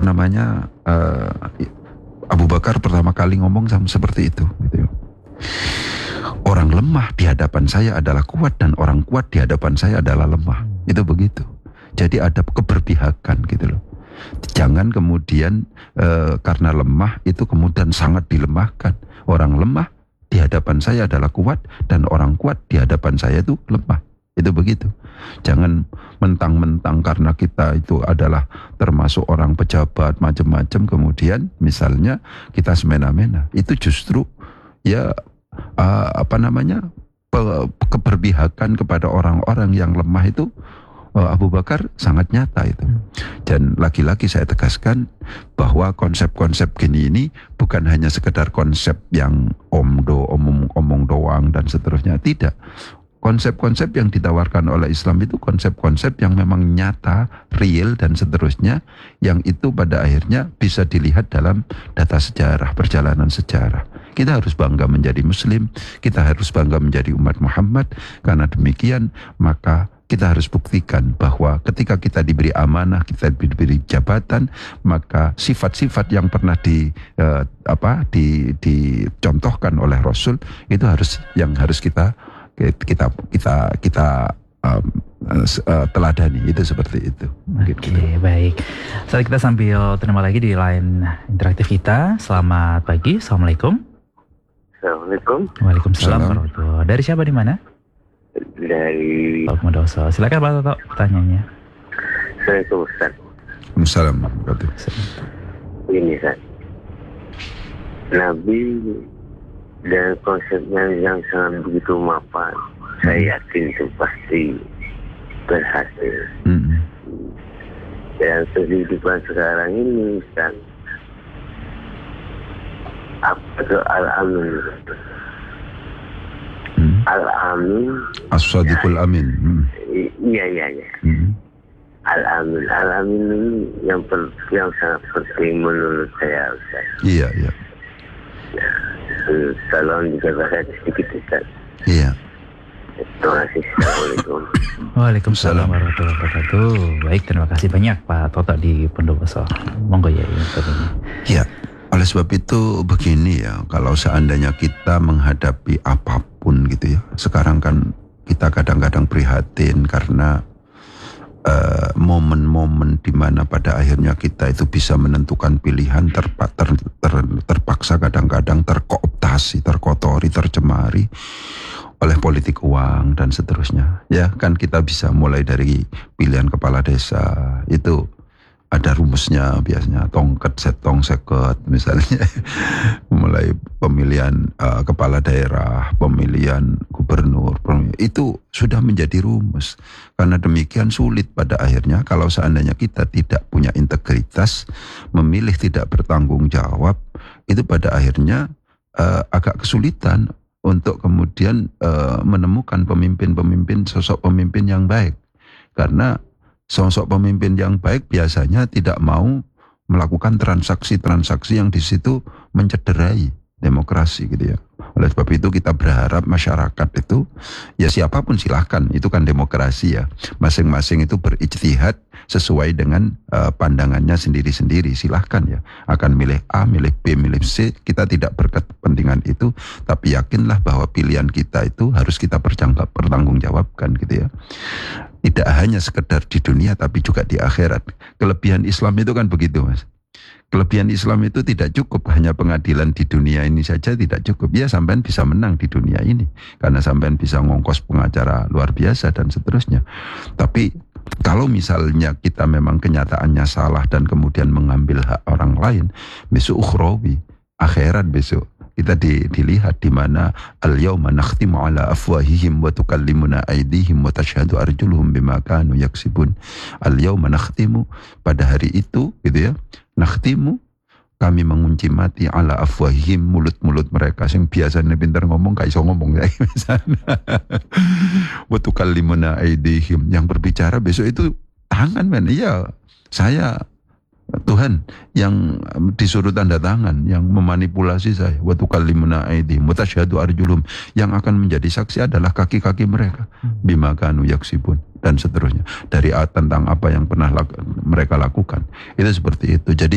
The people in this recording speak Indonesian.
Abu Bakar pertama kali ngomong seperti itu gitu. Orang lemah di hadapan saya adalah kuat dan orang kuat di hadapan saya adalah lemah. Itu begitu. Jadi ada keberpihakan gitu loh. Jangan kemudian karena lemah itu kemudian sangat dilemahkan. Orang lemah di hadapan saya adalah kuat dan orang kuat di hadapan saya itu lemah. Itu begitu. Jangan mentang-mentang karena kita itu adalah termasuk orang pejabat macam-macam kemudian misalnya kita semena-mena. Itu justru ya keberpihakan kepada orang-orang yang lemah itu Abu Bakar sangat nyata itu. Dan lagi-lagi saya tegaskan bahwa konsep-konsep gini ini bukan hanya sekedar konsep yang omong doang dan seterusnya, tidak. Konsep-konsep yang ditawarkan oleh Islam itu konsep-konsep yang memang nyata, real dan seterusnya, yang itu pada akhirnya bisa dilihat dalam data sejarah, perjalanan sejarah. Kita harus bangga menjadi Muslim, kita harus bangga menjadi umat Muhammad. Karena demikian maka kita harus buktikan bahwa ketika kita diberi amanah, kita diberi jabatan, maka sifat-sifat yang pernah dicontohkan oleh Rasul itu harus kita teladani. Itu seperti itu. Oke, baik. Saat kita sambil terima lagi di line interaktif kita. Selamat pagi, assalamualaikum. Assalamualaikum. Waalaikumsalam warahmatullahi. Dari siapa, di mana? Dari Modoso. Silakan Pak Toto pertanyaannya. Assalamualaikum Ustaz. Waalaikumsalam. Ini Ustaz, Nabi dan konsepnya yang sangat begitu mapan, saya yakin itu pasti berhasil. Dan kehidupan sekarang ini Ustaz, apa itu al-amin? Al-amin, As-Sadiqul Amin. Iya. Al-amin ini yang sangat penting menurut saya Ustaz. Iya. Tolong dikatakan sedikit Ustaz. Iya. Terima kasih. Assalamualaikum. Waalaikumsalam warahmatullahi wabarakatuh. Baik, terima kasih banyak Pak Toto di Bondowoso. Monggo ya ini. Ya, oleh sebab itu begini ya, kalau seandainya kita menghadapi apapun gitu ya, sekarang kan kita kadang-kadang prihatin karena momen-momen di mana pada akhirnya kita itu bisa menentukan pilihan terpaksa kadang-kadang terkooptasi, terkotori, tercemari oleh politik uang dan seterusnya. Ya kan kita bisa mulai dari pilihan kepala desa, itu ada rumusnya biasanya, tongket setong seket misalnya. Mulai pemilihan kepala daerah, pemilihan gubernur, itu sudah menjadi rumus. Karena demikian sulit pada akhirnya kalau seandainya kita tidak punya integritas, memilih tidak bertanggung jawab, itu pada akhirnya agak kesulitan untuk kemudian menemukan sosok pemimpin yang baik. Karena sosok pemimpin yang baik biasanya tidak mau melakukan transaksi-transaksi yang di situ mencederai demokrasi gitu ya. Oleh sebab itu kita berharap masyarakat itu, ya siapapun silahkan, itu kan demokrasi ya. Masing-masing itu berijtihad sesuai dengan pandangannya sendiri-sendiri, silahkan ya. Akan milih A, milih B, milih C, kita tidak berkepentingan itu, tapi yakinlah bahwa pilihan kita itu harus kita pertanggungjawabkan gitu ya. Tidak hanya sekedar di dunia tapi juga di akhirat. Kelebihan Islam itu kan begitu Mas. Kelebihan Islam itu tidak cukup hanya pengadilan di dunia ini saja, tidak cukup. Ya sampean bisa menang di dunia ini karena sampean bisa ngongkos pengacara luar biasa dan seterusnya. Tapi kalau misalnya kita memang kenyataannya salah dan kemudian mengambil hak orang lain, besok ukhrawi, akhirat besok kita dilihat di mana al-yauma nakhtimu ala afwahihim wa tukallimuna aydihim wa tashhadu arjuluhum bima kanu yaksibun. Al-yauma nakhtimu, pada hari itu gitu ya, nakhtimu, kami mengunci mati ala afwahihim, mulut-mulut mereka sing biasanya pintar ngomong gak iso ngomong ya misalnya. Wa tukallimuna aydihim, yang berbicara besok itu tangan men. Iya, saya Tuhan yang disuruh tanda tangan, yang memanipulasi saya. Wa tukallimuna aydihim wa tashhadu arjulhum, yang akan menjadi saksi adalah kaki-kaki mereka. Bima kanu yaksibun dan seterusnya. Dari tentang apa yang pernah mereka lakukan. Itu seperti itu. Jadi